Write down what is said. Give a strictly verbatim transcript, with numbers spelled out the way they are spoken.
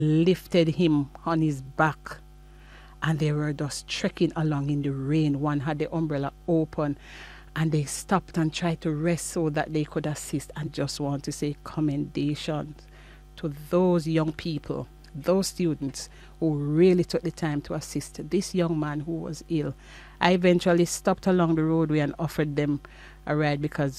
lifted him on his back, and they were just trekking along in the rain. One had the umbrella open, and they stopped and tried to rest so that they could assist. And just want to say commendations to those young people, those students who really took the time to assist this young man who was ill. I eventually stopped along the roadway and offered them a ride because